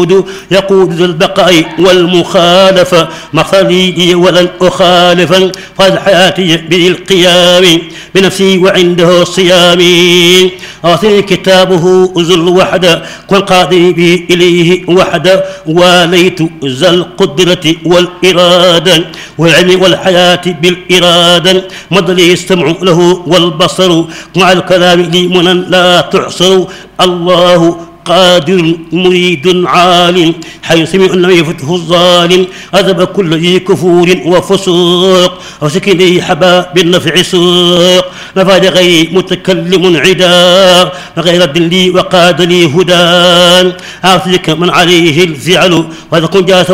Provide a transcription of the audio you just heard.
يقود ذو البقاء والمخالفة مقصدي ولن أخالفا فاز حياتي بالقيام بنفسي وعنده صيامي أعطي كتابه ذو الوحدة والقاضي بي إليه وحدة واليت ذا القدرة والإرادة والعلم والحياة بالإرادة مد لي السمع له والبصر مع الكلام لي منا لا تعصر الله قادر مريد عالم حيث لم يفته الظالم أذب كل ذي كفور وفسوق وسكني حبا بالنفع سوق نفى لغير متكلم عدا غير الدلي وقاد لي هدى أعطيك من عليه الفعل وإذا كنت